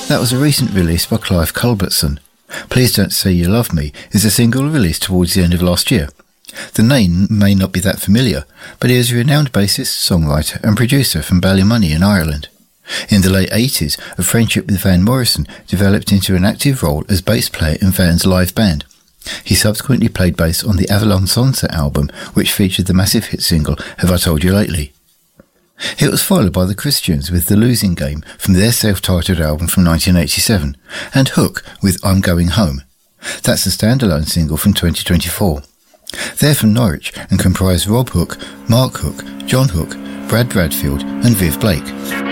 That was a recent release by Clive Culbertson. Please Don't Say You Love Me is a single released towards the end of last year. The name may not be that familiar, but he is a renowned bassist, songwriter and producer from Ballymoney in Ireland. In the late 80s, a friendship with Van Morrison developed into an active role as bass player in Van's live band. He subsequently played bass on the Avalon Sunset album, which featured the massive hit single Have I Told You Lately. It was followed by the Christians with The Losing Game from their self-titled album from 1987, and Hook with I'm Going Home. That's a standalone single from 2024. They're from Norwich and comprise Rob Hook, Mark Hook, John Hook, Brad Bradfield and Viv Blake.